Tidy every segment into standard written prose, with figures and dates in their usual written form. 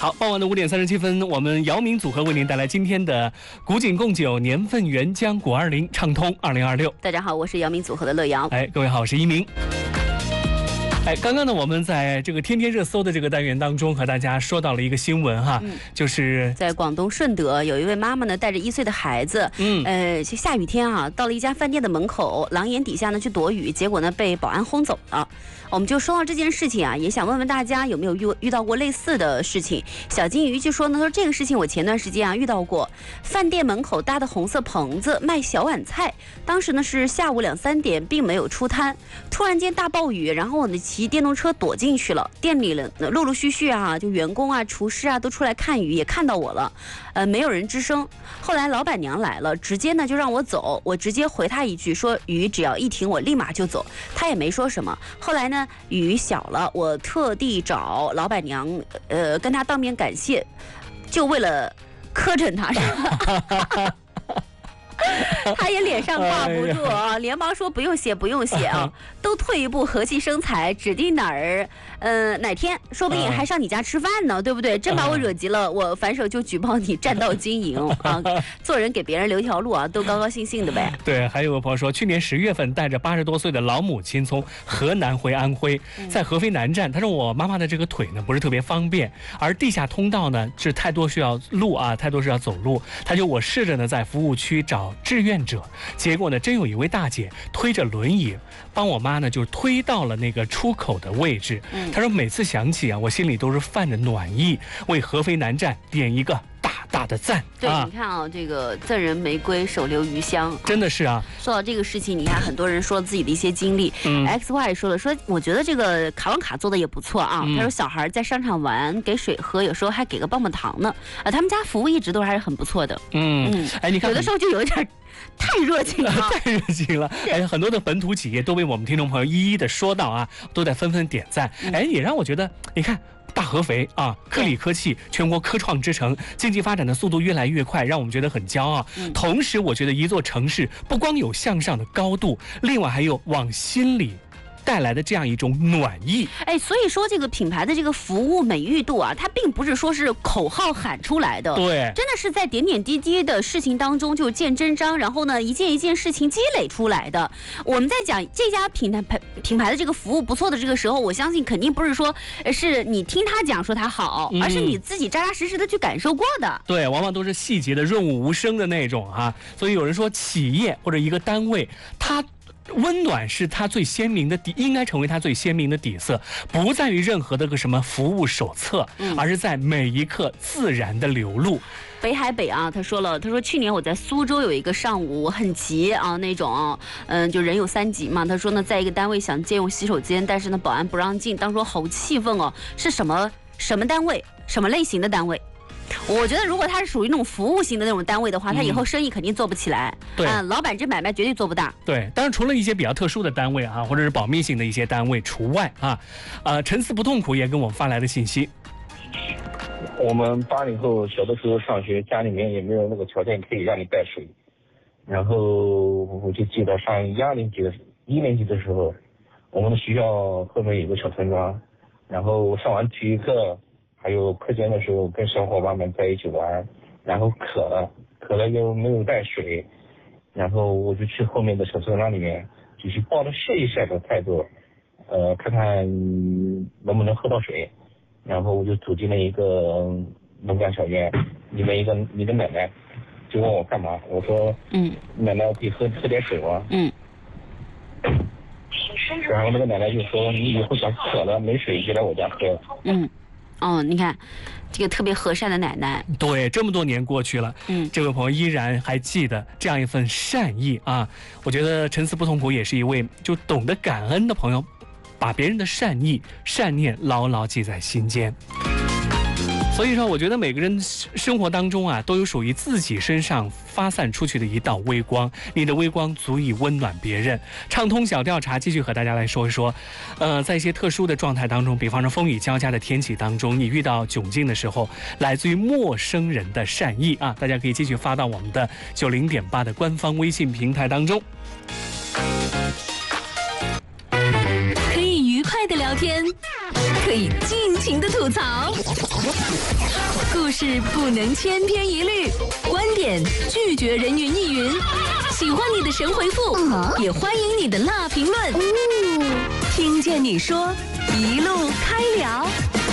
好，傍晚的5点37分，我们姚明组合为您带来今天的古井贡酒年份原浆520畅通2026。 大家好，我是姚明组合的乐瑶。 各位好，我是一鸣。刚刚呢，我们在这个天天热搜的这个单元当中，和大家说到了一个新闻哈，就是在广东顺德有一位妈妈呢，带着1岁的孩子，下雨天啊，到了一家饭店的门口，廊檐底下呢去躲雨，结果呢被保安轰走了。我们就说到这件事情啊，也想问问大家有没有遇到过类似的事情。小金鱼就说呢，说这个事情我前段时间啊遇到过，饭店门口搭的红色棚子卖小碗菜，当时呢是下午2、3点，并没有出摊，突然间大暴雨，然后我呢骑电动车躲进去了，店里了陆陆续续啊，就员工啊、厨师啊都出来看雨，也看到我了，没有人吱声。后来老板娘来了，直接呢就让我走，我直接回她一句说雨只要一停，我立马就走，她也没说什么。后来呢雨小了，我特地找老板娘，跟她当面感谢，就为了磕碜她。他也脸上挂不住啊，连忙说不用谢不用谢啊，都退一步和气生财，指定哪天说不定还上你家吃饭呢，对不对？真把我惹急了，我反手就举报你占道经营啊！做人给别人留条路啊，都高高兴兴的呗。 对，还有个朋友说，去年10月份带着80多岁的老母亲从河南回安徽，在合肥南站，他说我妈妈的这个腿呢不是特别方便，而地下通道呢是太多需要路啊，太多是要走路，我试着呢在服务区找志愿者，结果呢真有一位大姐推着轮椅帮我妈呢就推到了那个出口的位置。她说每次想起啊，我心里都是泛着暖意，为合肥南站点一个大大的赞。 对，你看啊，这个赠人玫瑰，手留余香， 真的是啊。 说到这个事情，你看很多人说自己的一些经历。XY 说了，说我觉得这个卡网卡做的也不错啊。他说小孩在商场玩，给水喝，有时候还给个棒棒糖呢。他们家服务一直都还是很不错的。 你看， 有的时候就有一点太热情了， 太热情了。很多的本土企业都被我们听众朋友一一的说到啊，都在纷纷点赞。也让我觉得，你看。大合肥啊，科理科气，全国科创之城，经济发展的速度越来越快，让我们觉得很骄傲。同时，我觉得一座城市不光有向上的高度，另外还有往心里带来的这样一种暖意。 所以说这个品牌的这个服务美誉度啊，它并不是说是口号喊出来的， 对， 真的是在点点滴滴的事情当中就见真章，然后呢一件一件事情积累出来的。我们在讲这家品牌的这个服务不错的这个时候，我相信肯定不是说是你听他讲说他好，而是你自己扎扎实实的去感受过的。 对，往往都是细节的润物无声的那种啊。所以有人说企业或者一个单位，它温暖是它最鲜明的应该成为它最鲜明的底色，不在于任何的个什么服务手册，而是在每一刻自然的流露。 北海北啊，他说去年我在苏州有一个上午，我很急啊那种，就人有3急嘛。他说呢，在一个单位想借用洗手间，但是呢保安不让进，当时我好气愤哦，是什么单位，什么类型的单位？我觉得如果他是属于那种服务型的那种单位的话，他以后生意肯定做不起来。 对， 老板这买卖绝对做不大。 对，当然除了一些比较特殊的单位啊，或者是保密型的一些单位除外啊。陈思不痛苦也跟我们发来的信息。 我们80后小的时候上学，家里面也没有那个条件可以让你带水，然后我就记得上1年级的时候，我们的学校后面有个小村庄，然后我上完体育课还有课间的时候跟小伙伴们在一起玩，然后渴了又没有带水，然后我就去后面的小村庄里面，就是抱着试一下的态度，看看能不能喝到水。然后我就走进了一个农家小院，里面一个奶奶就问我干嘛，我说奶奶可以喝点水吗？然后那个奶奶就说你以后想渴了没水就来我家喝。 你看这个特别和善的奶奶。 对，这么多年过去了，这位朋友依然还记得这样一份善意啊。我觉得陈思不痛苦也是一位就懂得感恩的朋友，把别人的善意善念牢牢记在心间。所以说我觉得每个人生活当中啊，都有属于自己身上发散出去的一道微光，你的微光足以温暖别人。畅通小调查继续和大家来说一说，在一些特殊的状态当中，比方说风雨交加的天气当中，你遇到窘境的时候，来自于陌生人的善意啊，大家可以继续发到我们的90.8的官方微信平台当中， 可以愉快的聊天， 可以尽情的吐槽，故事不能千篇一律，观点拒绝人云亦云。喜欢你的神回复，也欢迎你的辣评论。听见你说，一路开聊。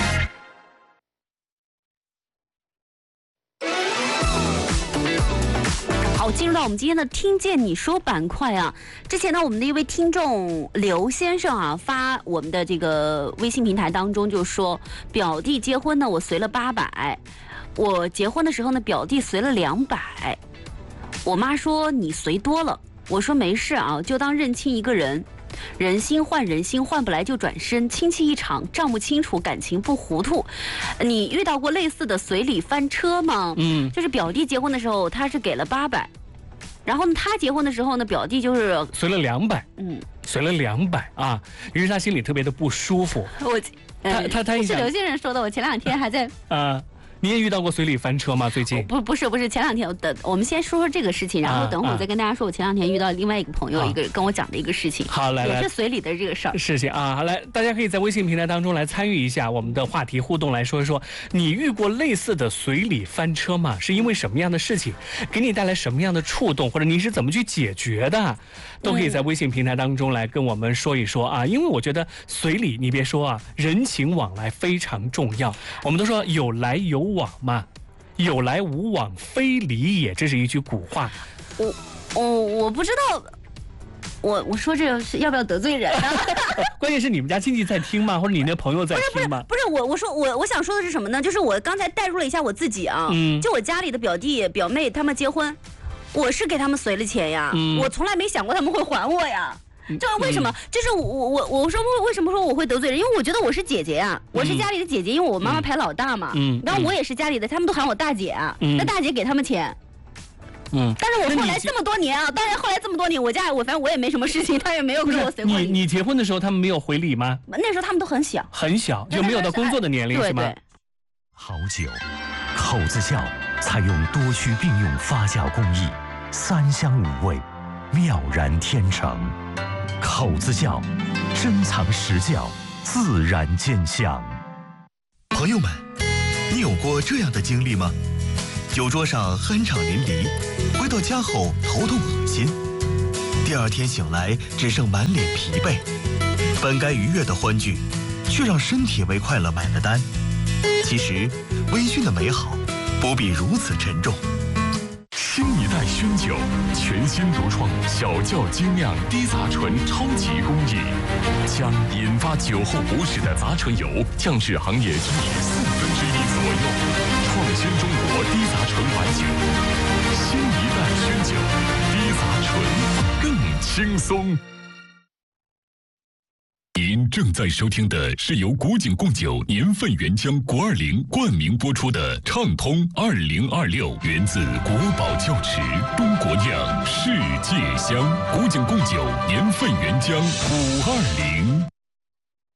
好，进入到我们今天的听见你说板块啊。之前呢，我们的一位听众刘先生啊，发我们的这个微信平台当中就说，表弟结婚呢，我随了800，我结婚的时候呢，表弟随了200，我妈说你随多了，我说没事啊，就当认亲一个人。人心换人心，换不来就转身，亲戚一场，账不清楚，感情不糊涂。你遇到过类似的随礼翻车吗？就是表弟结婚的时候，他是给了800，然后呢，他结婚的时候呢，表弟就是随了200，随了200啊，于是他心里特别的不舒服。他是刘先生说的，我前2天还在你也遇到过随礼翻车吗？最近不是前2天我们先说说这个事情，然后等会儿再跟大家说我前2天遇到另外一个朋友跟我讲的一个事情。 好，来也是随礼的这个事情啊。好，来，大家可以在微信平台当中来参与一下我们的话题互动，来说一说你遇过类似的随礼翻车吗？是因为什么样的事情给你带来什么样的触动，或者你是怎么去解决的，都可以在微信平台当中来跟我们说一说啊。因为我觉得随礼，你别说啊，人情往来非常重要。我们都说有来有往嘛，有来无往非礼也，这是一句古话。 我不知道，我说这是要不要得罪人呢？ 关键是你们家亲戚在听吗？或者你那朋友在听吗？ 不是，我想说的是什么呢？就是我刚才代入了一下我自己啊，就我家里的表弟表妹他们结婚，我是给他们随了钱呀，我从来没想过他们会还我呀。这为什么？就是我说为什么说我会得罪人？因为我觉得我是姐姐啊，我是家里的姐姐，因为我妈妈排老大嘛。然后我也是家里的，他们都喊我大姐啊。那大姐给他们钱。但是我后来这么多年啊，当然后来这么多年，反正我也没什么事情，他也没有给我随过礼。 你结婚的时候他们没有回礼吗？ 那时候他们都很小， 就没有到工作的年龄是吗？ 好酒，口子窖采用多区并用发酵工艺，3香5味，妙然天成。口子窖，珍藏实窖，自然见香。 朋友们，你有过这样的经历吗？酒桌上酣畅淋漓，回到家后头痛恶心，第2天醒来只剩满脸疲惫，本该愉悦的欢聚，却让身体为快乐买了单。其实，微醺的美好不必如此沉重。 新一代熏酒，全新独创小窖精酿低杂醇超级工艺，将引发酒后不适的杂醇油降至行业居1/4左右，创新中国低杂醇白酒。新一代熏酒，低杂醇更轻松。您正在收听的是由古井贡酒年份原浆国20冠名播出的畅通2026，源自国宝窖池，中国酿，世界香。古井贡酒年份原浆520。